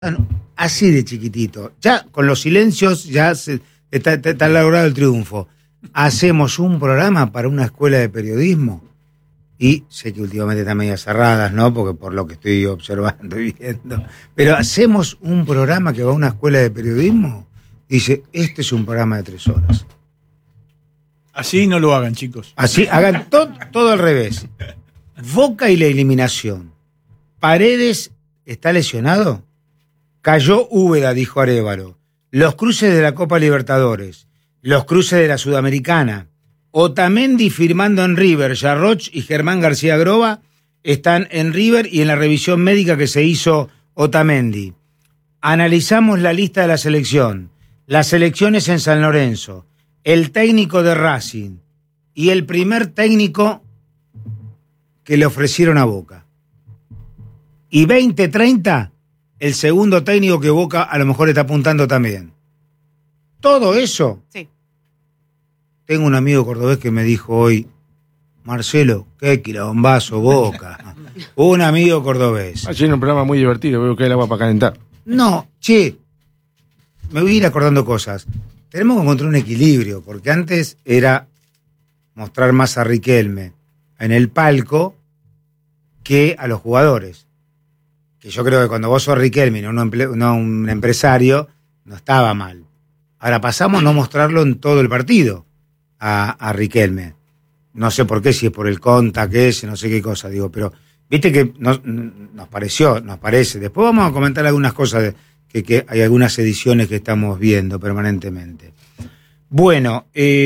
así de chiquitito. Ya con los silencios ya está logrado el triunfo. Hacemos un programa para una escuela de periodismo y sé que últimamente están medio cerradas, ¿no? Porque por lo que estoy observando y viendo. Pero hacemos un programa que va a una escuela de periodismo. Dice, este es un programa de 3 horas. Así no lo hagan, chicos. Así, hagan todo al revés. Boca y la eliminación. Paredes está lesionado. Cayó Úbeda, dijo Arévalo. Los cruces de la Copa Libertadores. Los cruces de la Sudamericana. Otamendi firmando en River. Yarroch y Germán García Groba están en River y en la revisión médica que se hizo Otamendi. Analizamos la lista de la selección. Las elecciones en San Lorenzo. El técnico de Racing y el primer técnico que le ofrecieron a Boca. Y 20-30, el segundo técnico que Boca a lo mejor está apuntando también. Todo eso. Sí. Tengo un amigo cordobés que me dijo hoy, Marcelo, qué quilombazo Boca. Un amigo cordobés. Ayer en un programa muy divertido, veo que hay el agua para calentar. No, che, me voy a ir acordando cosas. Tenemos que encontrar un equilibrio, porque antes era mostrar más a Riquelme en el palco que a los jugadores. Que yo creo que cuando vos sos Riquelme y no un empresario, no estaba mal. Ahora pasamos a no mostrarlo en todo el partido a Riquelme. No sé por qué, si es por el conta, que es, no sé qué cosa, digo, pero viste que nos parece. Después vamos a comentar algunas cosas que hay algunas ediciones que estamos viendo permanentemente. Bueno,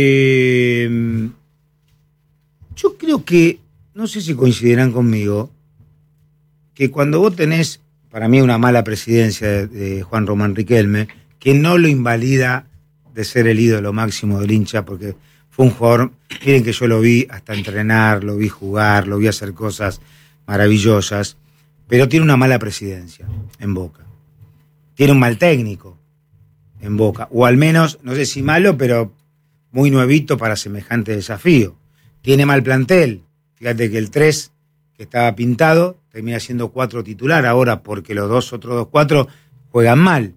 yo creo que, no sé si coincidirán conmigo, que cuando vos tenés, para mí, una mala presidencia de Juan Román Riquelme, que no lo invalida de ser el ídolo máximo del hincha, porque fue un jugador, miren que yo lo vi hasta entrenar, lo vi jugar, lo vi hacer cosas maravillosas, pero tiene una mala presidencia en Boca. Tiene un mal técnico en Boca, o al menos, no sé si malo, pero muy nuevito para semejante desafío. Tiene mal plantel. Fíjate que el 3 que estaba pintado termina siendo 4 titular ahora porque los otros 4 juegan mal.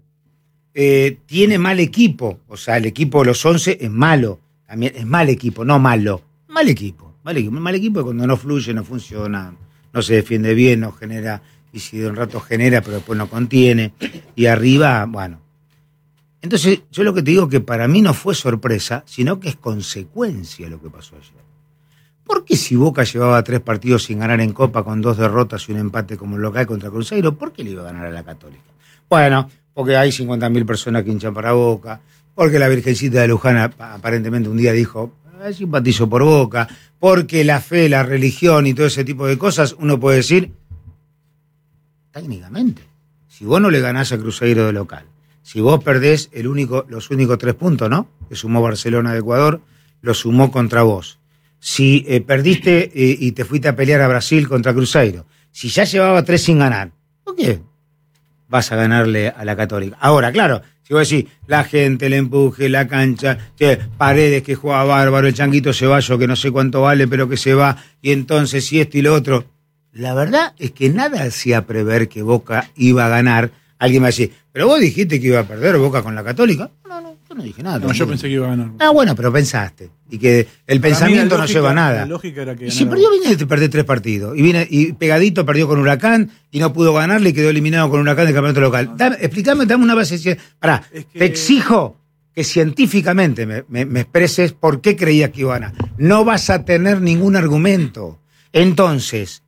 Tiene mal equipo, o sea, el equipo de los 11 es malo, también es mal equipo, no malo, mal equipo es cuando no fluye, no funciona, no se defiende bien, no genera, y si de un rato genera pero después no contiene, y arriba, bueno. Entonces yo lo que te digo es que para mí no fue sorpresa, sino que es consecuencia lo que pasó ayer. ¿Por qué si Boca llevaba 3 partidos sin ganar en Copa con 2 derrotas y un empate como local contra Cruzeiro, por qué le iba a ganar a la Católica? Bueno, porque hay 50.000 personas que hinchan para Boca, porque la Virgencita de Luján aparentemente un día dijo, simpatizo por Boca, porque la fe, la religión y todo ese tipo de cosas, uno puede decir, técnicamente, si vos no le ganás a Cruzeiro de local, si vos perdés los únicos 3 puntos, ¿no? Que sumó Barcelona de Ecuador, lo sumó contra vos. Si perdiste y te fuiste a pelear a Brasil contra Cruzeiro, si ya llevaba 3 sin ganar, ¿por qué vas a ganarle a la Católica? Ahora, claro, si vos decís, la gente, el empuje, la cancha, Paredes que juega bárbaro, el Changuito Ceballos que no sé cuánto vale, pero que se va, y entonces y esto y lo otro. La verdad es que nada hacía prever que Boca iba a ganar. Alguien me va a decir, pero vos dijiste que iba a perder Boca con la Católica. No, yo no dije nada. No, yo pensé que iba a ganar. Ah, bueno, pero pensaste. Y que el pensamiento no lleva a nada. La lógica era que y si perdió, viene de perder 3 partidos. Y pegadito perdió con Huracán y no pudo ganarle y quedó eliminado con Huracán del campeonato local. Explícame, dame una base. Pará, te exijo que científicamente me expreses por qué creías que iba a ganar. No vas a tener ningún argumento. Entonces,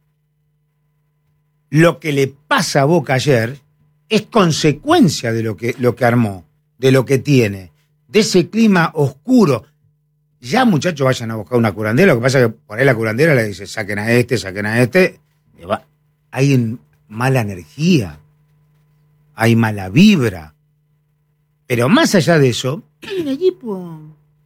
lo que le pasa a Boca ayer es consecuencia de lo que armó, de lo que tiene, de ese clima oscuro. Ya, muchachos, vayan a buscar una curandera. Lo que pasa es que por ahí la curandera le dice, saquen a este. Hay mala energía, hay mala vibra. Pero más allá de eso, hay un equipo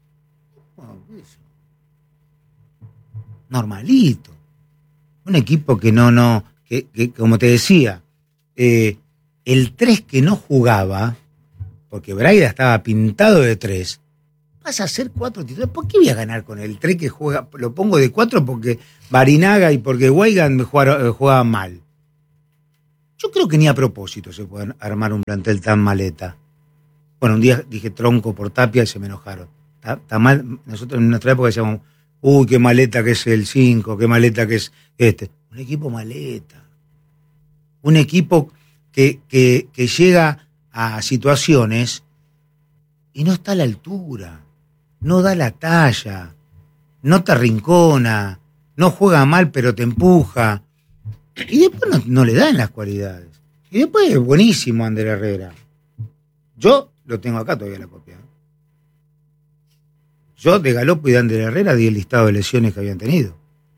normalito. Un equipo que que como te decía, el 3 que no jugaba, porque Braida estaba pintado de 3, vas a hacer 4 titulares. ¿Por qué voy a ganar con el 3 que juega? Lo pongo de 4 porque Barinaga y porque Weigand jugaban mal. Yo creo que ni a propósito se puede armar un plantel tan maleta. Bueno, un día dije tronco por Tapia y se me enojaron. Está mal. Nosotros en nuestra época decíamos, uy, qué maleta que es el 5, qué maleta que es este. Un equipo maleta. Un equipo que llega a situaciones y no está a la altura, no da la talla, no te arrincona, no juega mal pero te empuja. Y después no le dan las cualidades. Y después es buenísimo Ander Herrera. Yo lo tengo acá todavía la copia. Yo de Galopo y de Ander Herrera di el listado de lesiones que habían tenido.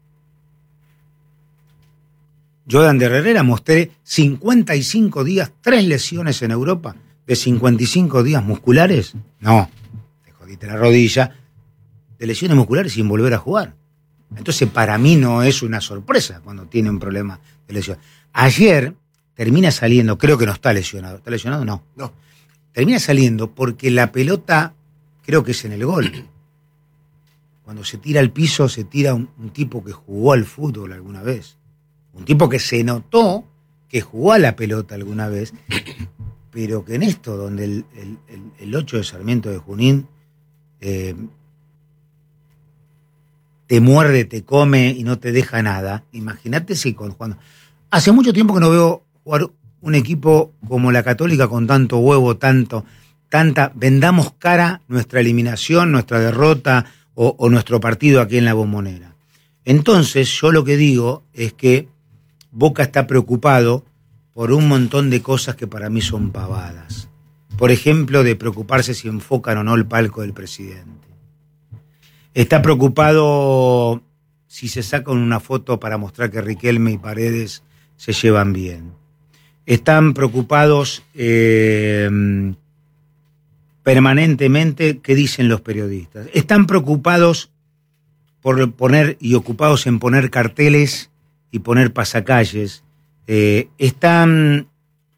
Yo de Ander Herrera mostré 55 días, 3 lesiones en Europa, de 55 días musculares. No, te jodiste la rodilla, de lesiones musculares sin volver a jugar. Entonces para mí no es una sorpresa cuando tiene un problema de lesión. Ayer termina saliendo, creo que no está lesionado. ¿Está lesionado? No. Termina saliendo porque la pelota, creo que es en el gol. Cuando se tira al piso, se tira un tipo que jugó al fútbol alguna vez. Un tipo que se notó que jugó a la pelota alguna vez, pero que en esto, donde el 8 de Sarmiento de Junín te muerde, te come y no te deja nada, imagínate si cuando... Hace mucho tiempo que no veo jugar un equipo como la Católica con tanto huevo, tanta... Vendamos cara nuestra eliminación, nuestra derrota o nuestro partido aquí en la Bombonera. Entonces, yo lo que digo es que Boca está preocupado por un montón de cosas que para mí son pavadas. Por ejemplo, de preocuparse si enfocan o no el palco del presidente. Está preocupado si se sacan una foto para mostrar que Riquelme y Paredes se llevan bien. Están preocupados permanentemente qué dicen los periodistas. Están preocupados por poner y ocupados en poner carteles y poner pasacalles. Están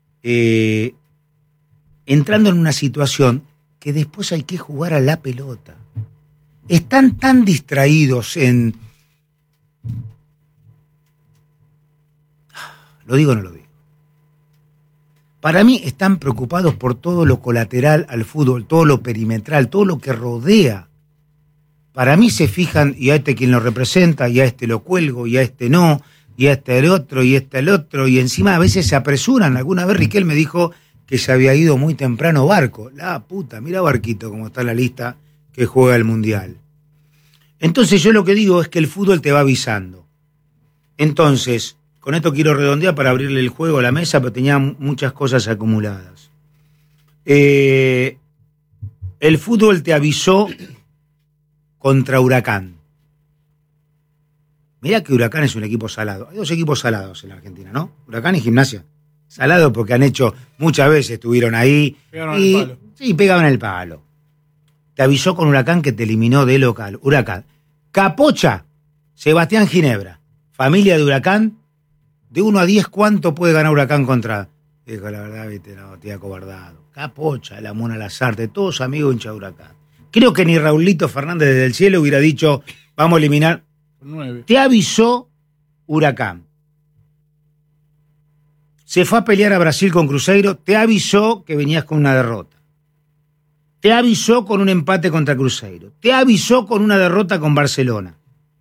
entrando en una situación que después hay que jugar a la pelota. Están tan distraídos en... ¿Lo digo o no lo digo? Para mí están preocupados por todo lo colateral al fútbol, todo lo perimetral, todo lo que rodea. Para mí se fijan, y a este quien lo representa, y a este lo cuelgo, y a este no, y a este el otro, y a este el otro, y encima a veces se apresuran. Alguna vez Riquelme dijo que se había ido muy temprano Barco. La puta, mira Barquito como está en la lista que juega el Mundial. Entonces yo lo que digo es que el fútbol te va avisando. Entonces, con esto quiero redondear para abrirle el juego a la mesa, pero tenía muchas cosas acumuladas. El fútbol te avisó contra Huracán. Mirá que Huracán es un equipo salado. Hay 2 equipos salados en la Argentina, ¿no? Huracán y Gimnasia. Salado porque han hecho, muchas veces estuvieron ahí. Pegaron el palo. Sí, pegaban el palo. Te avisó con Huracán que te eliminó de local. Huracán. Capocha, Sebastián Ginebra. Familia de Huracán. De 1 a 10, ¿cuánto puede ganar Huracán contra? Dijo, la verdad, viste, no, te ha acobardado. Capocha, la Mona Lazarte, todos amigos hincha de Huracán. Creo que ni Raulito Fernández desde el cielo hubiera dicho, vamos a eliminar. 9. Te avisó Huracán. Se fue a pelear a Brasil con Cruzeiro, te avisó que venías con una derrota. Te avisó con un empate contra Cruzeiro. Te avisó con una derrota con Barcelona.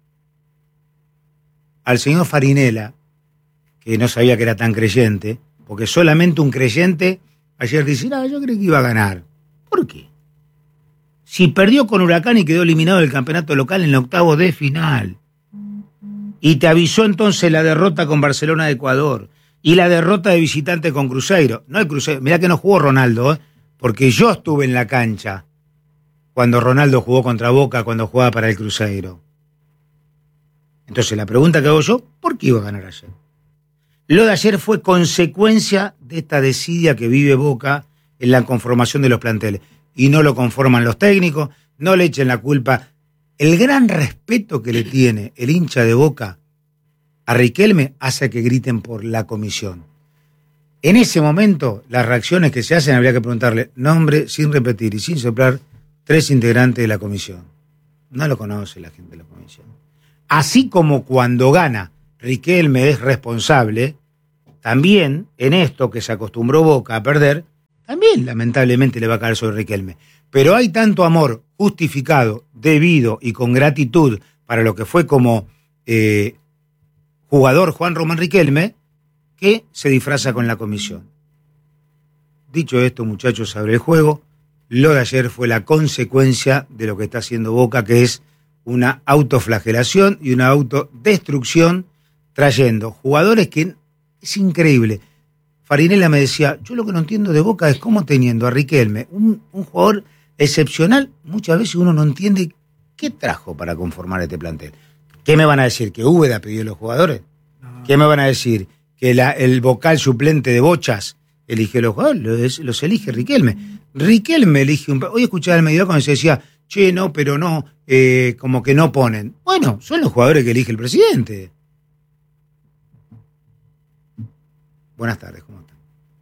Al señor Farinella, que no sabía que era tan creyente, porque solamente un creyente ayer dice, yo creí que iba a ganar. ¿Por qué? Si perdió con Huracán y quedó eliminado del campeonato local en el octavo de final. Y te avisó entonces la derrota con Barcelona de Ecuador y la derrota de visitante con Cruzeiro. No el Cruzeiro, mirá que no jugó Ronaldo, porque yo estuve en la cancha cuando Ronaldo jugó contra Boca, cuando jugaba para el Cruzeiro. Entonces la pregunta que hago yo, ¿por qué iba a ganar ayer? Lo de ayer fue consecuencia de esta desidia que vive Boca en la conformación de los planteles. Y no lo conforman los técnicos, no le echen la culpa. El gran respeto que le tiene el hincha de Boca a Riquelme hace que griten por la comisión. En ese momento, las reacciones que se hacen, habría que preguntarle nombre, sin repetir y sin soplar, 3 integrantes de la comisión. No lo conoce la gente de la comisión. Así como cuando gana Riquelme es responsable, también en esto que se acostumbró Boca a perder, también lamentablemente le va a caer sobre Riquelme. Pero hay tanto amor justificado, debido y con gratitud para lo que fue como jugador Juan Román Riquelme, que se disfraza con la comisión. Dicho esto, muchachos, abre el juego. Lo de ayer fue la consecuencia de lo que está haciendo Boca, que es una autoflagelación y una autodestrucción, trayendo jugadores que es increíble. Farinella me decía, yo lo que no entiendo de Boca es cómo teniendo a Riquelme, un jugador excepcional, muchas veces uno no entiende qué trajo para conformar este plantel. ¿Qué me van a decir? ¿Que Úbeda pidió a los jugadores? No. ¿Qué me van a decir? ¿Que el vocal suplente de Bochas eligió a los jugadores? Los elige Riquelme. Riquelme elige hoy escuchaba el mediodía cuando se decía, che, no, pero no, como que no ponen. Bueno, son los jugadores que elige el presidente. Buenas tardes, ¿cómo están?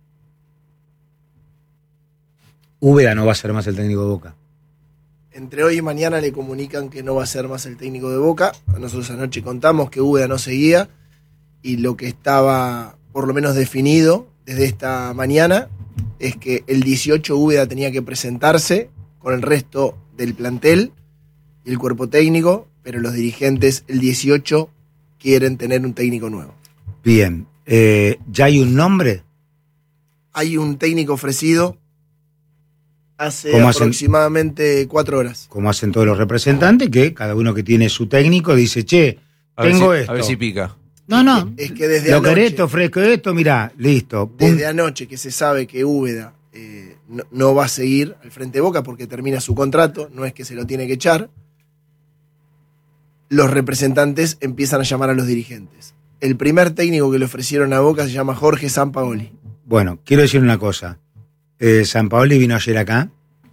Úbeda no va a ser más el técnico de Boca. Entre hoy y mañana le comunican que no va a ser más el técnico de Boca. Nosotros anoche contamos que Úbeda no seguía y lo que estaba por lo menos definido desde esta mañana es que el 18 Úbeda tenía que presentarse con el resto del plantel y el cuerpo técnico, pero los dirigentes el 18 quieren tener un técnico nuevo. Bien, ¿ya hay un nombre? Hay un técnico ofrecido hace aproximadamente 4 horas. Como hacen todos los representantes, que cada uno que tiene su técnico dice, che, tengo esto. A ver si pica. No. Es que desde lo anoche, querés, te ofrezco esto, mirá, listo. Desde anoche que se sabe que Úbeda no va a seguir al frente de Boca porque termina su contrato, no es que se lo tiene que echar, los representantes empiezan a llamar a los dirigentes. El primer técnico que le ofrecieron a Boca se llama Jorge Sampaoli. Bueno, quiero decir una cosa. Sampaoli vino ayer acá.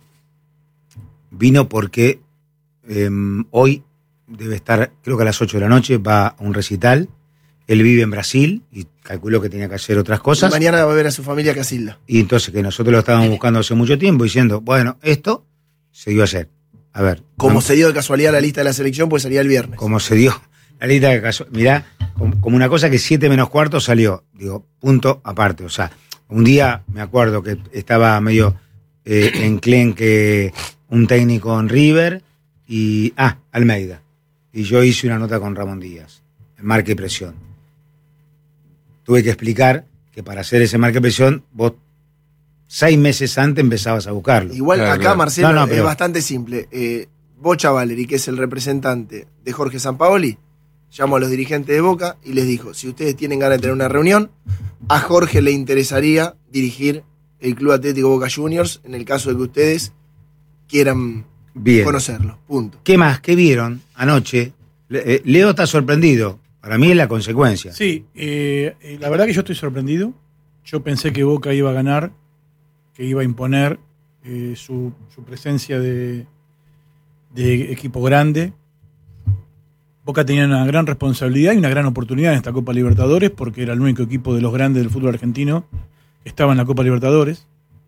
Vino porque hoy debe estar, creo que a las 8 de la noche, va a un recital. Él vive en Brasil y calculó que tenía que hacer otras cosas. Y mañana va a ver a su familia a Casilda. Y entonces que nosotros lo estábamos buscando hace mucho tiempo diciendo, bueno, esto se dio ayer. A ver. Como se dio de casualidad la lista de la selección, pues salía el viernes. Como se dio la lista de casualidad. Mirá, como una cosa que 7 menos cuarto salió. Digo, punto aparte. O sea, un día me acuerdo que estaba medio enclenque un técnico en River y Almeida. Y yo hice una nota con Ramón Díaz, en marca y presión. Tuve que explicar que para hacer ese marca y presión, vos 6 meses antes empezabas a buscarlo. Igual claro, acá, claro. Marcelo, es bastante simple. Bocha Valeri, que es el representante de Jorge Sampaoli, llamó a los dirigentes de Boca y les dijo, si ustedes tienen ganas de tener una reunión, a Jorge le interesaría dirigir el Club Atlético Boca Juniors en el caso de que ustedes quieran conocerlo. Punto. ¿Qué más? ¿Qué vieron anoche? Leo está sorprendido. Para mí es la consecuencia. Sí, la verdad que yo estoy sorprendido. Yo pensé que Boca iba a ganar, que iba a imponer su presencia de equipo grande. Boca tenía una gran responsabilidad y una gran oportunidad en esta Copa Libertadores porque era el único equipo de los grandes del fútbol argentino que estaba en la Copa Libertadores.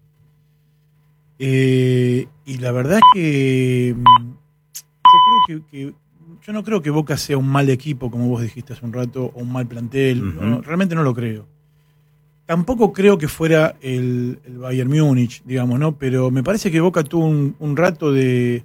Y la verdad es que yo no creo que Boca sea un mal equipo, como vos dijiste hace un rato, o un mal plantel. Uh-huh. No, realmente no lo creo. Tampoco creo que fuera el Bayern Múnich, digamos, ¿no? Pero me parece que Boca tuvo un rato de...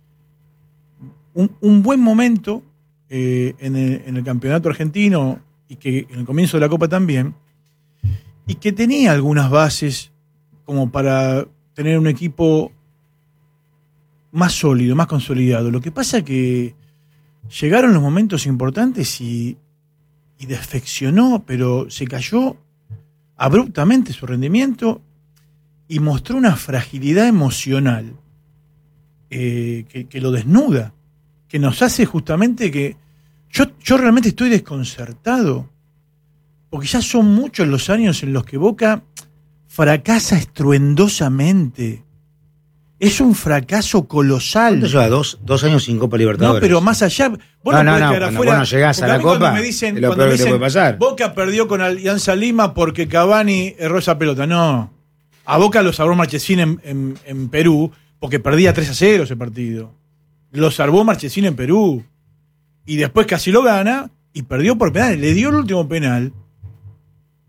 Un buen momento en el campeonato argentino y que en el comienzo de la Copa también, y que tenía algunas bases como para tener un equipo más sólido, más consolidado. Lo que pasa que llegaron los momentos importantes y defeccionó, pero se cayó abruptamente su rendimiento y mostró una fragilidad emocional que lo desnuda, que nos hace justamente que... Yo realmente estoy desconcertado, porque ya son muchos los años en los que Boca fracasa estruendosamente. Es un fracaso colosal. ¿Cuánto lleva? ¿Dos años sin Copa Libertadores? No, pero más allá... Vos cuando vos no llegás a la Copa, es lo peor que te puede pasar. Boca perdió con Alianza Lima porque Cavani erró esa pelota. No. A Boca lo salvó Marchesín en Perú porque perdía 3-0 ese partido. Lo salvó Marchesín en Perú. Y después casi lo gana y perdió por penal. Le dio el último penal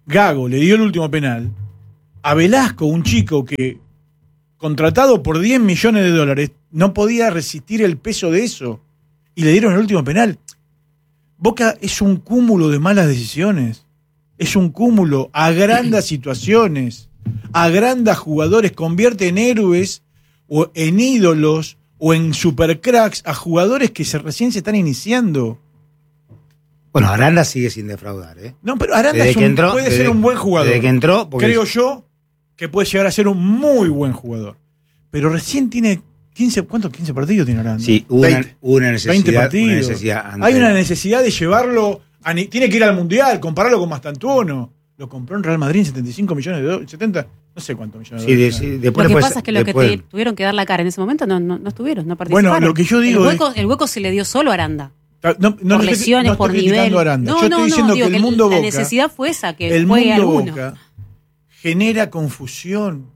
Gago le dio el último penal, a Velasco, un chico que, contratado por 10 millones de dólares, no podía resistir el peso de eso, y le dieron el último penal. Boca es un cúmulo de malas decisiones, es un cúmulo, agranda situaciones, agranda jugadores, convierte en héroes o en ídolos o en supercracks a jugadores que recién se están iniciando. Bueno, Aranda sigue sin defraudar, ¿eh? No, pero Aranda puede ser un buen jugador. Desde que entró, creo yo que puede llegar a ser un muy buen jugador. Pero recién tiene 15, ¿cuántos 15 partidos tiene Aranda? Sí, hubo una necesidad. 20 partidos. Una necesidad Hay una necesidad de llevarlo, tiene que ir al Mundial, compararlo con Mastantuono. Lo compró en Real Madrid en 75 millones de dólares, 70, no sé cuántos millones de dólares. Sí, lo que pasa es que los que tuvieron que dar la cara en ese momento no estuvieron, no participaron. Bueno, lo que yo digo el hueco se le dio solo a Aranda. No por lesiones, por nivel. Yo estoy diciendo que el mundo Boca, la necesidad fue esa, que el juegue mundo alguno. Boca genera confusión.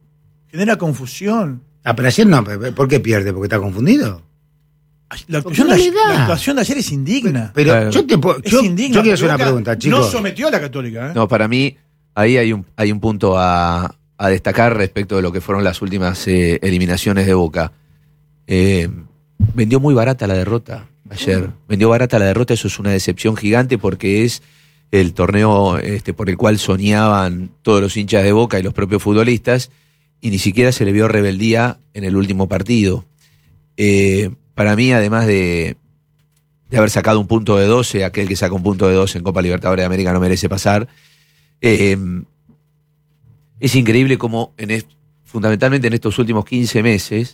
Pero ayer no, ¿por qué pierde? ¿Porque está confundido? La actuación de ayer es indigna. Pero claro. yo quiero hacer una pregunta, chicos. No sometió a la Católica. No, para mí, ahí hay un punto a destacar respecto de lo que fueron las últimas eliminaciones de Boca. Vendió muy barata la derrota ayer. Vendió barata la derrota, eso es una decepción gigante porque es el torneo por el cual soñaban todos los hinchas de Boca y los propios futbolistas, y ni siquiera se le vio rebeldía en el último partido. Para mí, además de haber sacado un punto de 12, aquel que saca un punto de 12 en Copa Libertadores de América no merece pasar. Es increíble cómo, fundamentalmente en estos últimos 15 meses,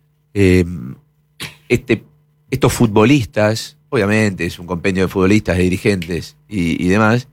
estos futbolistas, obviamente es un compendio de futbolistas, de dirigentes y demás,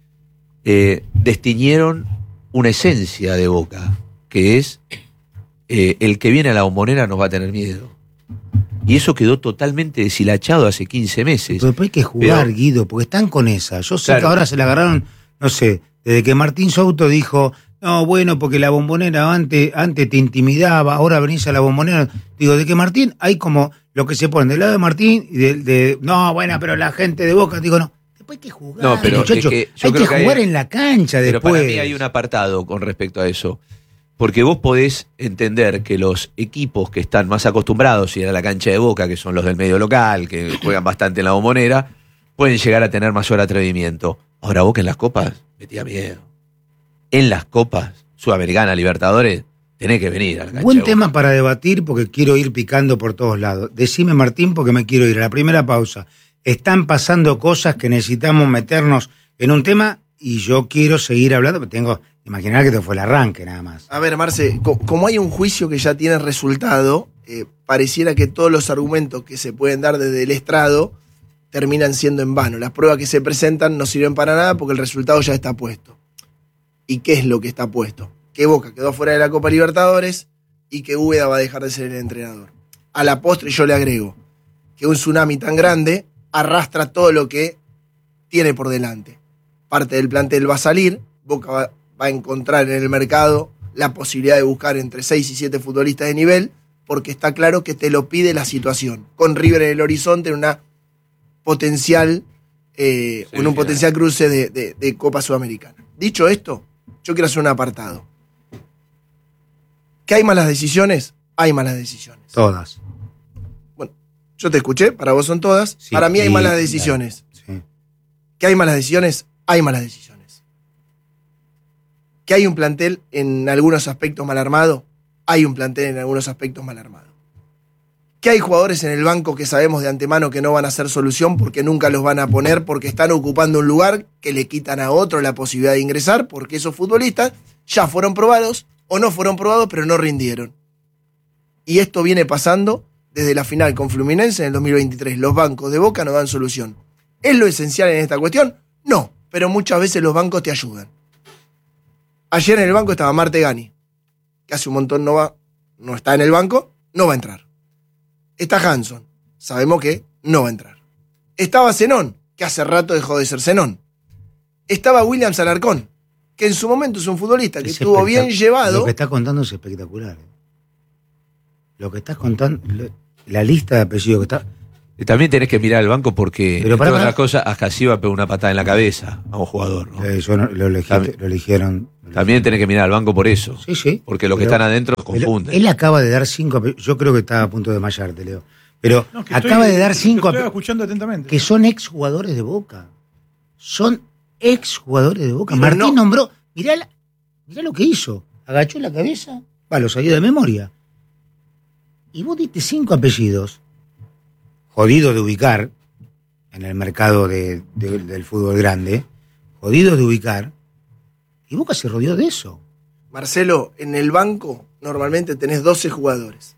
destiñeron una esencia de Boca, que es el que viene a la Bombonera nos va a tener miedo. Y eso quedó totalmente deshilachado hace 15 meses. Pero hay que jugar, Guido, porque están con esa. Yo sé que ahora se la agarraron, no sé, desde que Martín Souto dijo, no, bueno, porque la Bombonera antes te intimidaba, ahora venís a la Bombonera. Digo, de que Martín, hay como lo que se pone del lado de Martín y no, bueno, pero la gente de Boca, digo, no. Después hay que jugar, no, pero muchachos, es hay que jugar en la cancha pero después. Para mí hay un apartado con respecto a eso. Porque vos podés entender que los equipos que están más acostumbrados a ir a la cancha de Boca, que son los del medio local, que juegan bastante en la Bombonera, pueden llegar a tener mayor atrevimiento. Ahora Boca en las copas metía miedo. En las copas, Sudamericana, Libertadores, tenés que venir a la cancha. Buen de Boca. tema para debatir porque quiero ir picando por todos lados. Decime, Martín, porque me quiero ir a la primera pausa. Están pasando cosas que necesitamos meternos en un tema y yo quiero seguir hablando, pero imaginar que esto fue el arranque nada más. A ver, Marce, como hay un juicio que ya tiene resultado, pareciera que todos los argumentos que se pueden dar desde el estrado terminan siendo en vano. Las pruebas que se presentan no sirven para nada porque el resultado ya está puesto. ¿Y qué es lo que está puesto? Que Boca quedó fuera de la Copa Libertadores y que Úbeda va a dejar de ser el entrenador. A la postre yo le agrego que un tsunami tan grande arrastra todo lo que tiene por delante. Parte del plantel va a salir, Boca va a encontrar en el mercado la posibilidad de buscar entre 6 y 7 futbolistas de nivel, porque está claro que te lo pide la situación. Con River en el horizonte en una potencial, en un potencial cruce de Copa Sudamericana. Dicho esto, yo quiero hacer un apartado. ¿Que hay malas decisiones? Hay malas decisiones. Todas. Bueno, yo te escuché, para vos son todas. Sí, para mí hay malas decisiones. Sí. ¿Que hay malas decisiones? Hay malas decisiones. ¿Que hay un plantel en algunos aspectos mal armado? Hay un plantel en algunos aspectos mal armado. ¿Que hay jugadores en el banco que sabemos de antemano que no van a ser solución porque nunca los van a poner porque están ocupando un lugar que le quitan a otro la posibilidad de ingresar porque esos futbolistas ya fueron probados o no fueron probados pero no rindieron? Y esto viene pasando desde la final con Fluminense en el 2023. Los bancos de Boca no dan solución. ¿Es lo esencial en esta cuestión? No, pero muchas veces los bancos te ayudan. Ayer en el banco estaba Martegani, que hace un montón no está en el banco, no va a entrar. Está Hanson, sabemos que no va a entrar. Estaba Zenón, que hace rato dejó de ser Zenón. Estaba Williams Alarcón, que en su momento es un futbolista que estuvo bien llevado. Lo que estás contando es espectacular. Lo que estás contando, la lista de apellidos que está... También tenés que mirar al banco porque, Pero entre pará. otras cosas, Ascasiba pegó una patada en la cabeza a un jugador, ¿no? Lo eligieron. También tenés que mirar al banco por eso. Sí. Porque los que Pero- están adentro pero confunden. él acaba de dar 5. Yo creo que estaba a punto de desmayarte, Leo. Pero No, que acaba de dar te 5 estoy escuchando atentamente. que son exjugadores de Boca. Son exjugadores de Boca. Pero Martín no. nombró. Mirá lo que hizo. Agachó la cabeza. Lo sabía de memoria. Y vos diste 5 apellidos. Jodido de ubicar. En el mercado del fútbol grande. Jodido de ubicar. Y Boca se rodeó de eso. Marcelo, en el banco normalmente tenés 12 jugadores.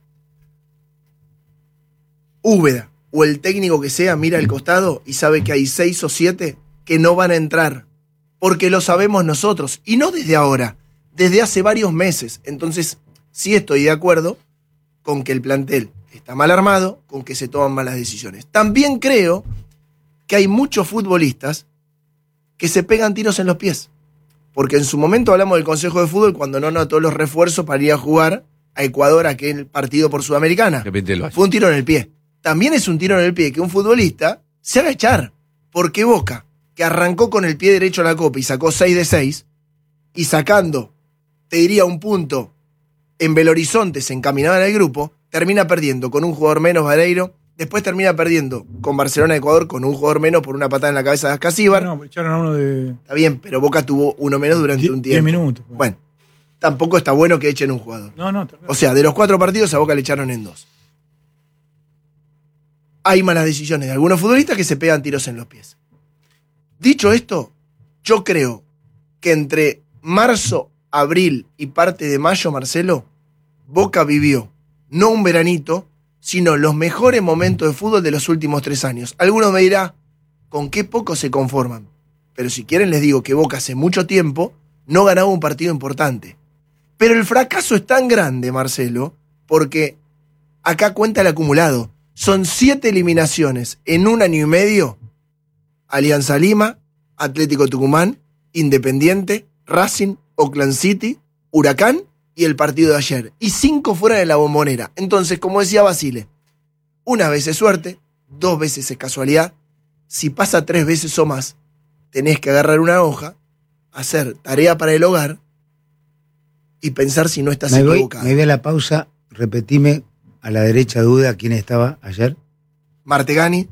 Úbeda o el técnico que sea mira al costado y sabe que hay 6 o 7 que no van a entrar. Porque lo sabemos nosotros. Y no desde ahora, desde hace varios meses. Entonces, sí estoy de acuerdo con que el plantel está mal armado, con que se toman malas decisiones. También creo que hay muchos futbolistas que se pegan tiros en los pies. Porque en su momento hablamos del Consejo de Fútbol cuando no notó los refuerzos para ir a jugar a Ecuador aquel partido por Sudamericana. De repente lo hace. Fue un tiro en el pie. También es un tiro en el pie que un futbolista se haga echar. Porque Boca, que arrancó con el pie derecho a la Copa y sacó 6 de 6, y sacando, te diría, un punto en Belo Horizonte, se encaminaba en el grupo, termina perdiendo con un jugador menos, Vareiro. Después termina perdiendo con Barcelona de Ecuador con un jugador menos por una patada en la cabeza de Ascasíbar. No, echaron a uno de Está bien, pero Boca tuvo uno menos durante un 10 tiempo. minutos. Bueno, tampoco está bueno que echen un jugador. No. O sea, de los 4 partidos a Boca le echaron en 2. Hay malas decisiones de algunos futbolistas que se pegan tiros en los pies. Dicho esto, yo creo que entre marzo, abril y parte de mayo, Marcelo, Boca vivió no un veranito, sino los mejores momentos de fútbol de los últimos 3 años. Algunos me dirán, ¿con qué poco se conforman? Pero si quieren les digo que Boca hace mucho tiempo no ganaba un partido importante. Pero el fracaso es tan grande, Marcelo, porque acá cuenta el acumulado. Son 7 eliminaciones en 1 año y medio. Alianza Lima, Atlético Tucumán, Independiente, Racing, Oakland City, Huracán y el partido de ayer. Y 5 fuera de la Bombonera. Entonces, como decía Basile, una vez es suerte, 2 veces es casualidad. Si pasa 3 veces o más, tenés que agarrar una hoja, hacer tarea para el hogar y pensar si no estás equivocado. Me voy a la pausa. Repetime a la derecha duda quién estaba ayer. Martegani,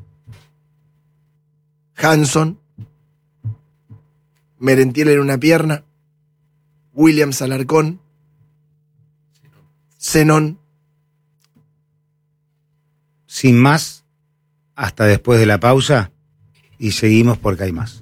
Hanson, Merentiel en una pierna, Williams Alarcón, Zenón. Sin más, hasta después de la pausa y seguimos porque hay más.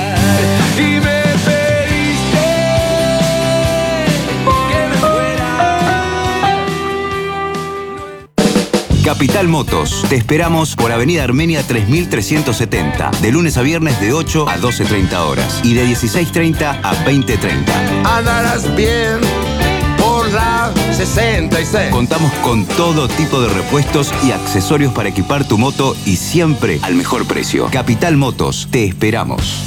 Capital Motos. Te esperamos por Avenida Armenia 3370. De lunes a viernes de 8 a 12:30 horas. Y de 16:30 a 20:30. Andarás bien por la 66. Contamos con todo tipo de repuestos y accesorios para equipar tu moto y siempre al mejor precio. Capital Motos. Te esperamos.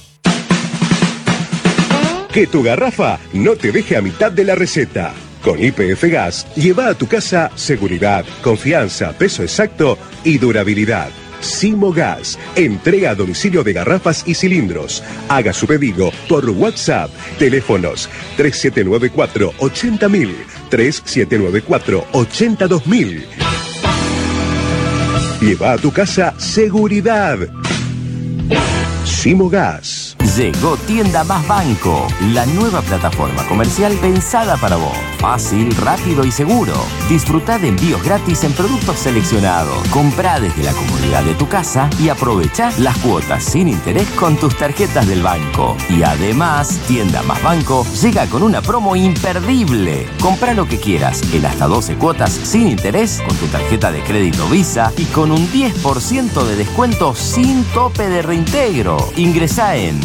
Que tu garrafa no te deje a mitad de la receta. Con YPF Gas, lleva a tu casa seguridad, confianza, peso exacto y durabilidad. Simo Gas, entrega a domicilio de garrafas y cilindros. Haga su pedido por WhatsApp. Teléfonos 3794-80000, 3794-82000. Lleva a tu casa seguridad. Simo Gas. Llegó Tienda Más Banco, la nueva plataforma comercial pensada para vos. Fácil, rápido y seguro. Disfrutá de envíos gratis en productos seleccionados. Comprá desde la comodidad de tu casa y aprovechá las cuotas sin interés con tus tarjetas del banco. Y además, Tienda Más Banco llega con una promo imperdible. Comprá lo que quieras en hasta 12 cuotas sin interés con tu tarjeta de crédito Visa y con un 10% de descuento sin tope de reintegro. Ingresá en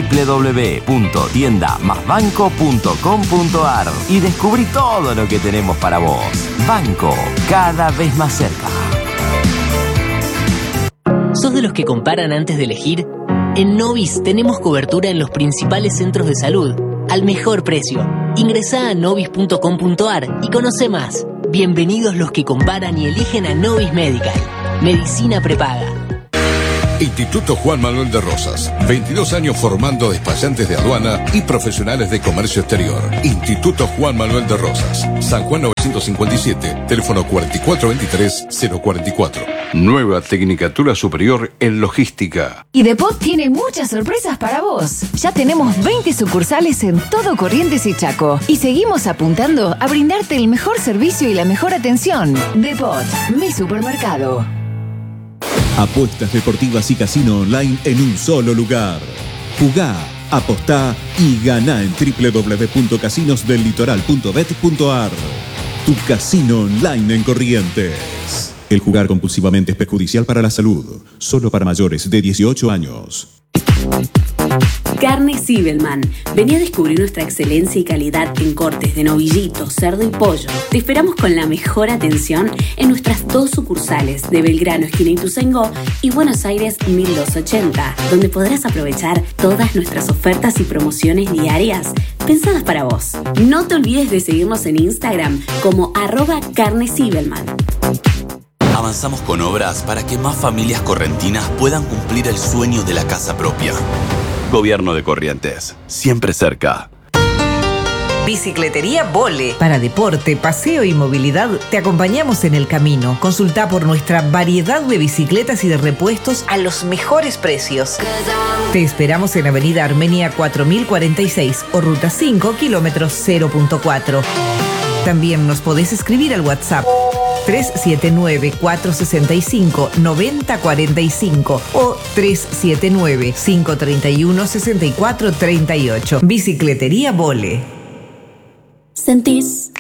www.tiendamasbanco.com.ar y descubrí todo lo que tenemos para vos. Banco, cada vez más cerca. ¿Sos de los que comparan antes de elegir? En Novis tenemos cobertura en los principales centros de salud, al mejor precio. Ingresá a novis.com.ar y conoce más. Bienvenidos los que comparan y eligen a Novis Medical. Medicina prepaga. Instituto Juan Manuel de Rosas. 22 años formando despachantes de aduana y profesionales de comercio exterior. Instituto Juan Manuel de Rosas. San Juan 957, teléfono 4423-044. Nueva Tecnicatura Superior en Logística. Y Depot tiene muchas sorpresas para vos. Ya tenemos 20 sucursales en todo Corrientes y Chaco. Y seguimos apuntando a brindarte el mejor servicio y la mejor atención. Depot, mi supermercado. Apuestas deportivas y casino online en un solo lugar. Jugá, apostá y ganá en www.casinosdellitoral.bet.ar. Tu casino online en Corrientes. El jugar compulsivamente es perjudicial para la salud. Solo para mayores de 18 años. Carne Zibelman. Vení a descubrir nuestra excelencia y calidad en cortes de novillito, cerdo y pollo. Te esperamos con la mejor atención en nuestras 2 sucursales de Belgrano, esquina Ituzaingó, y Buenos Aires 1280, donde podrás aprovechar todas nuestras ofertas y promociones diarias pensadas para vos. No te olvides de seguirnos en Instagram como @carnezibelman. Avanzamos con obras para que más familias correntinas puedan cumplir el sueño de la casa propia. Gobierno de Corrientes, siempre cerca. Bicicletería Vole. Para deporte, paseo y movilidad, te acompañamos en el camino. Consulta por nuestra variedad de bicicletas y de repuestos a los mejores precios. Te esperamos en Avenida Armenia 4046 o Ruta 5, kilómetro 0.4. También nos podés escribir al WhatsApp 379-465-9045 o 379-531-6438. Bicicletería Vole. ¿Sentís